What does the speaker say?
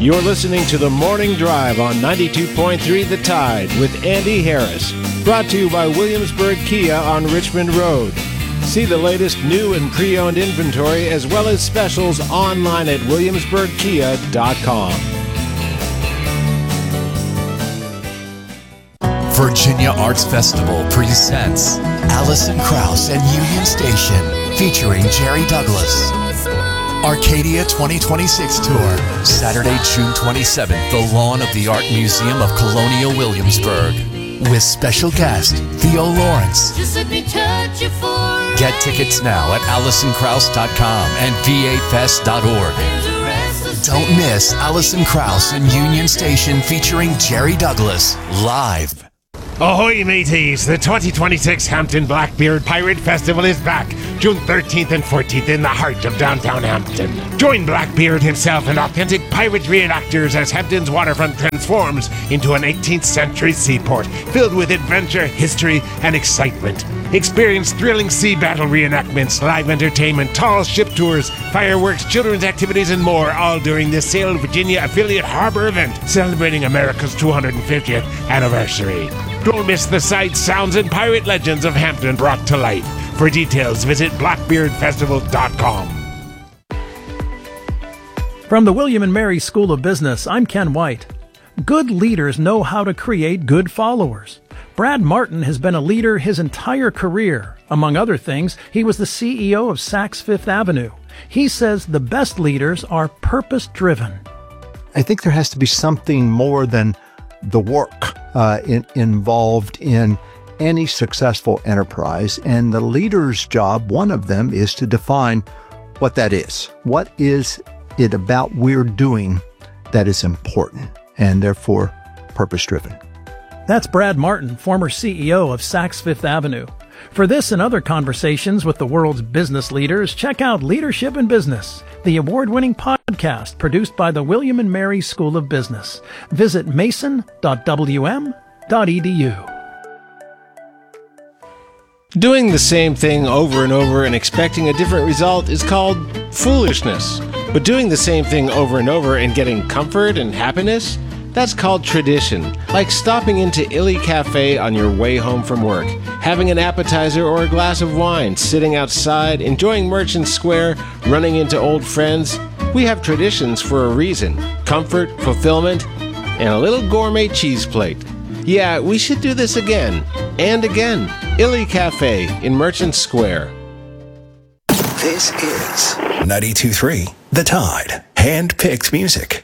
You're listening to The Morning Drive on 92.3 The Tide with Andy Harris. Brought to you by Williamsburg Kia on Richmond Road. See the latest new and pre-owned inventory as well as specials online at williamsburgkia.com. Virginia Arts Festival presents Alison Krauss and Union Station featuring Jerry Douglas. Arcadia 2026 Tour, Saturday, June 27th, the lawn of the Art Museum of Colonial Williamsburg. With special guest, Theo Lawrence. Just let me touch you for Get tickets now at AlisonKrauss.com and VAFest.org. Don't miss Alison Krauss and Union Station featuring Jerry Douglas, live. Ahoy, mateys! The 2026 Hampton Blackbeard Pirate Festival is back, June 13th and 14th in the heart of downtown Hampton. Join Blackbeard himself and authentic pirate reenactors as Hampton's waterfront transforms into an 18th century seaport filled with adventure, history, and excitement. Experience thrilling sea battle reenactments, live entertainment, tall ship tours, fireworks, children's activities, and more, all during this Sail Virginia affiliate harbor event celebrating America's 250th anniversary. Don't miss the sights, sounds, and pirate legends of Hampton brought to life. For details, visit blackbeardfestival.com. From the William and Mary School of Business, I'm Ken White. Good leaders know how to create good followers. Brad Martin has been a leader his entire career. Among other things, he was the CEO of Saks Fifth Avenue. He says the best leaders are purpose-driven. I think there has to be something more than the work involved in any successful enterprise. And the leader's job, one of them, is to define what that is. What is it about we're doing that is important and therefore purpose-driven? That's Brad Martin, former CEO of Saks Fifth Avenue. For this and other conversations with the world's business leaders, check out Leadership in Business, the award-winning podcast produced by the William and Mary School of Business. Visit mason.wm.edu. Doing the same thing over and over and expecting a different result is called foolishness. But doing the same thing over and over and getting comfort and happiness, that's called tradition. Like stopping into Illy Cafe on your way home from work, having an appetizer or a glass of wine, sitting outside, enjoying Merchant Square, running into old friends. We have traditions for a reason. Comfort, fulfillment, and a little gourmet cheese plate. Yeah, we should do this again and again. Illy Cafe in Merchant Square. This is 92.3 The Tide. Hand-picked music.